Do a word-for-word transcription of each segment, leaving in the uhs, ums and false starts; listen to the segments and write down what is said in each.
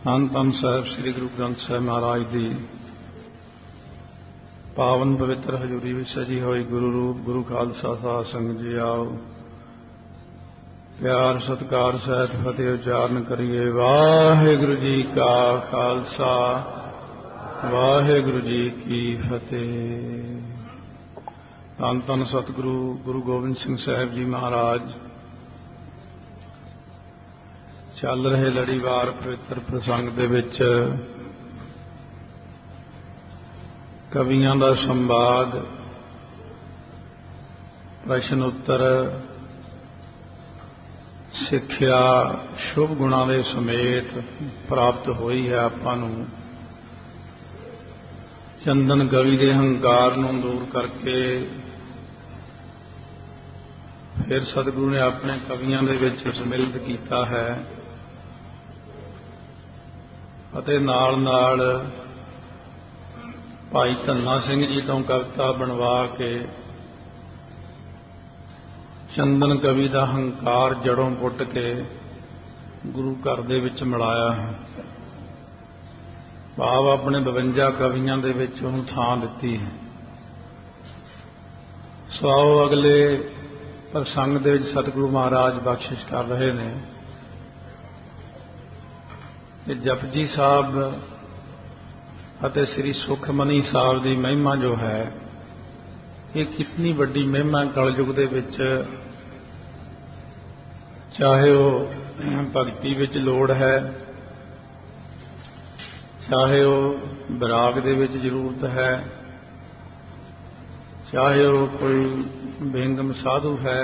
ਧੰਨ ਧੰਨ ਸਾਹਿਬ ਸ੍ਰੀ ਗੁਰੂ ਗ੍ਰੰਥ ਸਾਹਿਬ ਮਹਾਰਾਜ ਦੀ ਪਾਵਨ ਪਵਿੱਤਰ ਹਜ਼ੂਰੀ ਵਿੱਚ ਸਜੀ ਹੋਈ ਗੁਰੂ ਰੂਪ ਗੁਰੂ ਖਾਲਸਾ ਸਾਧ ਸੰਗਤ ਜੀ ਆਓ ਪਿਆਰ ਸਤਿਕਾਰ ਸਹਿਤ ਫਤਿਹ ਉਚਾਰਨ ਕਰੀਏ। ਵਾਹਿਗੁਰੂ ਜੀ ਕਾ ਖਾਲਸਾ ਵਾਹਿਗੁਰੂ ਜੀ ਕੀ ਫਤਿਹ। ਧੰਨ ਧੰਨ ਸਤਿਗੁਰੂ ਗੁਰੂ ਗੋਬਿੰਦ ਸਿੰਘ ਸਾਹਿਬ ਜੀ ਮਹਾਰਾਜ ਚੱਲ ਰਹੇ ਲੜੀਵਾਰ ਪਵਿੱਤਰ ਪ੍ਰਸੰਗ ਦੇ ਵਿੱਚ ਕਵੀਆਂ ਦਾ ਸੰਵਾਦ ਪ੍ਰਸ਼ਨ ਉੱਤਰ ਸਿੱਖਿਆ ਸ਼ੁਭ ਗੁਣਾਂ ਦੇ ਸਮੇਤ ਪ੍ਰਾਪਤ ਹੋਈ ਹੈ। ਆਪਾਂ ਨੂੰ ਚੰਦਨ ਕਵੀ ਦੇ ਹੰਕਾਰ ਨੂੰ ਦੂਰ ਕਰਕੇ ਫਿਰ ਸਤਿਗੁਰੂ ਨੇ ਆਪਣੇ ਕਵੀਆਂ ਦੇ ਵਿੱਚ ਸਮਿਲਿਤ ਕੀਤਾ ਹੈ ਅਤੇ ਨਾਲ ਨਾਲ ਭਾਈ ਧੰਨਾ ਸਿੰਘ ਜੀ ਤੋਂ ਕਵਿਤਾ ਬਣਵਾ ਕੇ ਚੰਦਨ ਕਵੀ ਦਾ ਹੰਕਾਰ ਜੜੋਂ ਪੁੱਟ ਕੇ ਗੁਰੂ ਘਰ ਦੇ ਵਿੱਚ ਮਿਲਾਇਆ ਹੈ। ਭਾਵ ਆਪਣੇ ਬਵੰਜਾ ਕਵੀਆਂ ਦੇ ਵਿੱਚ ਉਹਨੂੰ ਥਾਂ ਦਿੱਤੀ ਹੈ। ਸੋ ਆਓ ਅਗਲੇ ਪ੍ਰਸੰਗ ਦੇ ਵਿੱਚ ਸਤਿਗੁਰੂ ਮਹਾਰਾਜ ਬਖਸ਼ਿਸ਼ ਕਰ ਰਹੇ ਨੇ ਕਿ ਜਪਜੀ ਸਾਹਿਬ ਅਤੇ ਸ੍ਰੀ ਸੁਖਮਨੀ ਸਾਹਿਬ ਦੀ ਮਹਿਮਾ ਜੋ ਹੈ ਇਹ ਕਿਤਨੀ ਵੱਡੀ ਮਹਿਮਾ ਕਲਯੁਗ ਦੇ ਵਿੱਚ, ਚਾਹੇ ਉਹ ਭਗਤੀ ਵਿੱਚ ਲੋੜ ਹੈ, ਚਾਹੇ ਉਹ ਵਿਰਾਗ ਦੇ ਵਿੱਚ ਜ਼ਰੂਰਤ ਹੈ, ਚਾਹੇ ਉਹ ਕੋਈ ਬੇਗਮ ਸਾਧੂ ਹੈ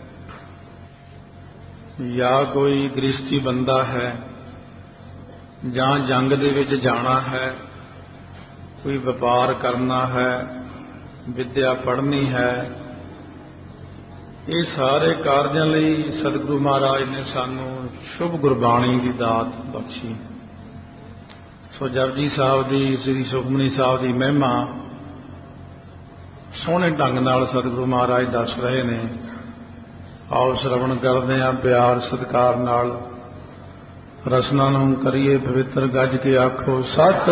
ਜਾਂ ਕੋਈ ਗ੍ਰਸਤੀ ਬੰਦਾ ਹੈ ਜਾਂ ਜੰਗ ਦੇ ਵਿੱਚ ਜਾਣਾ ਹੈ, ਕੋਈ ਵਪਾਰ ਕਰਨਾ ਹੈ, ਵਿਦਿਆ ਪੜ੍ਹਨੀ ਹੈ, ਇਹ ਸਾਰੇ ਕਾਰਜਾਂ ਲਈ ਸਤਿਗੁਰੂ ਮਹਾਰਾਜ ਨੇ ਸਾਨੂੰ ਸ਼ੁਭ ਗੁਰਬਾਣੀ ਦੀ ਦਾਤ ਬਖਸ਼ੀ। ਸੋ ਜਪਜੀ ਸਾਹਿਬ ਦੀ ਸ੍ਰੀ ਸੁਖਮਨੀ ਸਾਹਿਬ ਦੀ ਮਹਿਮਾ ਸੋਹਣੇ ਢੰਗ ਨਾਲ ਸਤਿਗੁਰੂ ਮਹਾਰਾਜ ਦੱਸ ਰਹੇ ਨੇ। ਆਓ ਸ਼ਰਵਣ ਕਰਦੇ ਹਾਂ ਪਿਆਰ ਸਤਿਕਾਰ ਨਾਲ। ਰਸਨਾ ਨੂੰ ਕਰੀਏ ਪਵਿੱਤਰ ਗੱਜ ਕੇ ਆਖੋ ਸਤਿ